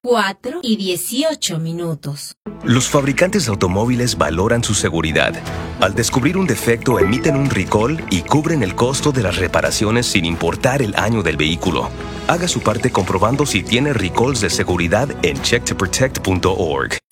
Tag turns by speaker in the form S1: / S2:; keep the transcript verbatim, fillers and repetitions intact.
S1: cuatro y dieciocho minutos.
S2: Los fabricantes de automóviles valoran su seguridad. Al descubrir un defecto, emiten un recall y cubren el costo de las reparaciones sin importar el año del vehículo. Haga su parte comprobando si tiene recalls de seguridad en check to protect punto org.